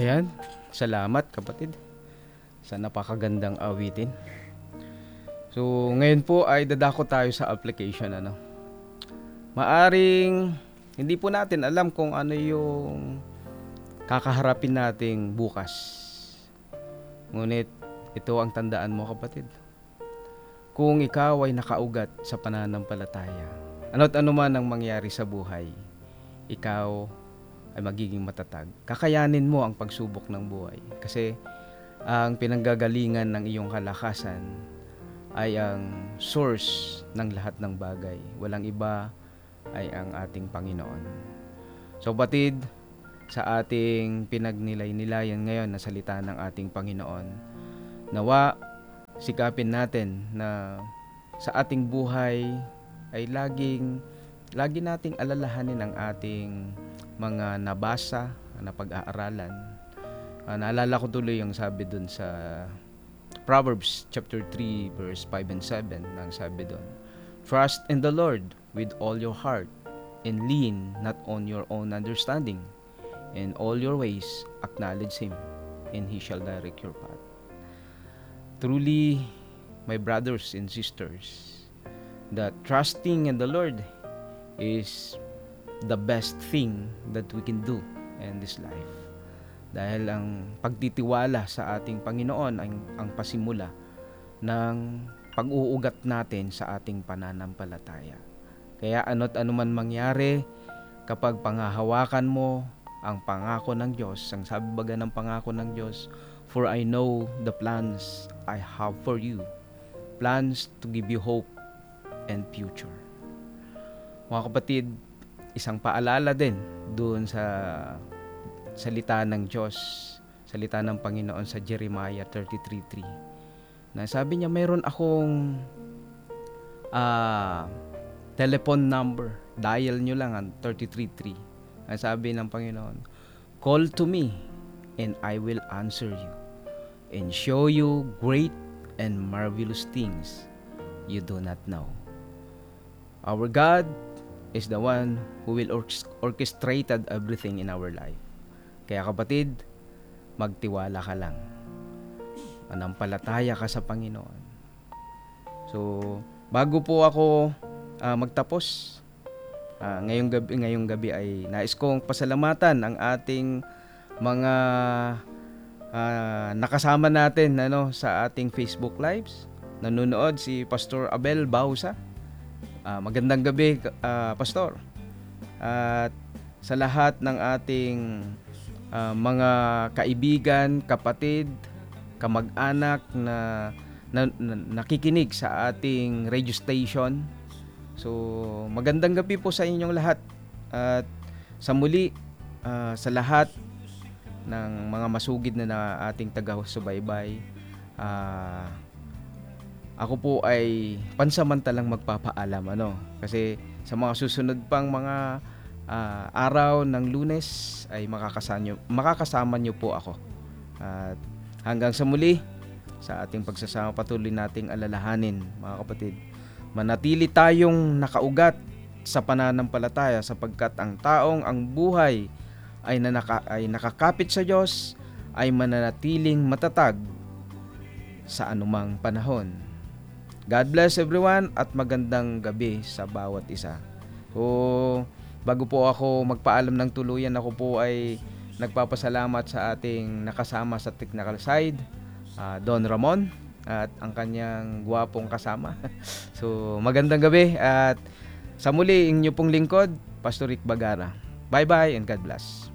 Ayan, salamat kapatid sa napakagandang awitin. So, ngayon po ay dadako tayo sa application Maaring hindi po natin alam kung ano yung kakaharapin nating bukas. Ngunit ito ang tandaan mo kapatid. Kung ikaw ay nakaugat sa pananampalataya, ano't ano man ang mangyari sa buhay, ikaw ay magiging matatag. Kakayanin mo ang pagsubok ng buhay. Kasi ang pinanggagalingan ng iyong kalakasan ay ang source ng lahat ng bagay. Walang iba ay ang ating Panginoon. So batid, sa ating pinagnilay-nilayan ngayon na salita ng ating Panginoon, nawa sikapin natin na sa ating buhay ay lagi nating alalahanin ang ating mga nabasa na pag-aaralan. Naalala ko tuloy yung sabi dun sa Proverbs chapter 3 verse 5 and 7 nang sabi dun, "Trust in the Lord with all your heart and lean not on your own understanding. In all your ways acknowledge Him and He shall direct your path." Truly, my brothers and sisters, that trusting in the Lord is the best thing that we can do in this life. Dahil ang pagtitiwala sa ating Panginoon ang pasimula ng pag-uugat natin sa ating pananampalataya. Kaya ano't ano man mangyari, kapag panghahawakan mo ang pangako ng Diyos, ang sabi baga ng pangako ng Diyos, "For I know the plans I have for you, plans to give you hope and future." Mga kapatid, isang paalala din doon sa salita ng Diyos, salita ng Panginoon sa Jeremiah 33:3. Na sabi niya, mayroon akong telephone number. Dial nyo lang ang 33:3. Ang sabi ng Panginoon, "Call to me and I will answer you and show you great and marvelous things you do not know." Our God is the one who will orchestrated everything in our life. Kaya kapatid, magtiwala ka lang. Manampalataya ka sa Panginoon. So, bago po ako magtapos, ngayong gabi ay nais kong pasalamatan ang ating mga nakasama natin sa ating Facebook Lives. Nanonood si Pastor Abel Bausa. Magandang gabi, Pastor. At sa lahat ng ating mga kaibigan, kapatid, kamag-anak na nakikinig sa ating radio station. So, magandang gabi po sa inyong lahat. At sa muli, sa lahat ng mga masugid na ating taga-subaybay, ako po ay pansamantalang magpapaalam kasi sa mga susunod pang mga araw ng Lunes ay makakasama nyo po ako. At hanggang sa muli, sa ating pagsasama patuloy nating alalahanin, mga kapatid, manatili tayong nakaugat sa pananampalataya sapagkat ang taong ang buhay ay nakakapit sa Diyos ay mananatiling matatag sa anumang panahon. God bless everyone at magandang gabi sa bawat isa. So, bago po ako magpaalam ng tuluyan, ako po ay nagpapasalamat sa ating nakasama sa technical side, Don Ramon at ang kanyang gwapong kasama. So, magandang gabi at sa muli, inyo pong lingkod, Pastor Rick Bagara. Bye-bye and God bless.